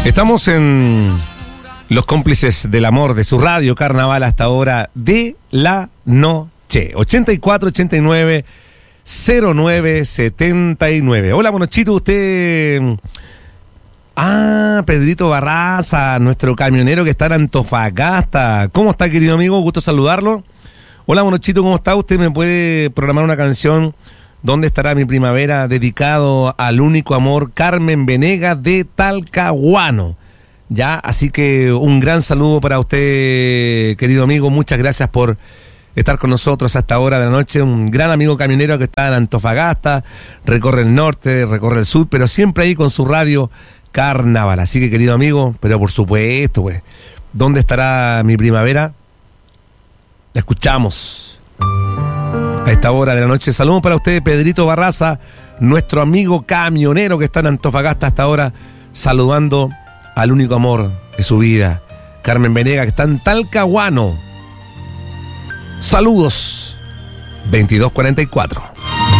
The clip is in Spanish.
Estamos en Los Cómplices del Amor de su radio Carnaval hasta hora de la noche. 84 89 09 79. Hola, Monochito, usted... Pedrito Barraza, nuestro camionero que está en Antofagasta. ¿Cómo está, querido amigo? Gusto saludarlo. Hola, Monochito, ¿cómo está? ¿Usted me puede programar una canción? ¿Dónde estará mi primavera? Dedicado al único amor, Carmen Venegas de Talcahuano. Ya, así que un gran saludo para usted, querido amigo. Muchas gracias por estar con nosotros hasta hora de la noche. Un gran amigo camionero que está en Antofagasta, recorre el norte, recorre el sur, pero siempre ahí con su radio Carnaval. Así que, querido amigo, pero por supuesto, pues, ¿dónde estará mi primavera? La escuchamos a esta hora de la noche. Saludos para usted, Pedrito Barraza, nuestro amigo camionero que está en Antofagasta hasta ahora, saludando al único amor de su vida, Carmen Venegas, que está en Talcahuano. Saludos. 22:44.